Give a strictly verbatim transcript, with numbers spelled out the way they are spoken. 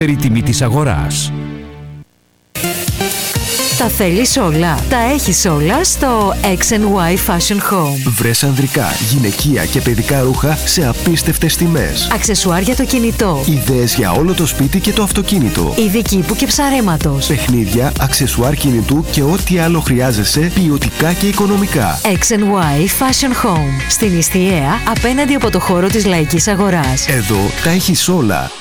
τιμή της αγοράς. Τα θέλεις όλα, τα έχεις όλα στο X and Y Fashion Home. Βρες ανδρικά, γυναικεία και παιδικά ρούχα σε απίστευτες τιμές. Αξεσουάρ για το κινητό. Ιδέες για όλο το σπίτι και το αυτοκίνητο. Είδη κήπου και ψαρέματος. Παιχνίδια, αξεσουάρ κινητού και ό,τι άλλο χρειάζεσαι ποιοτικά και οικονομικά. X and Y Fashion Home. Στην Ιστιαία, απέναντι από το χώρο της Λαϊκής Αγοράς. Εδώ τα έχεις όλα.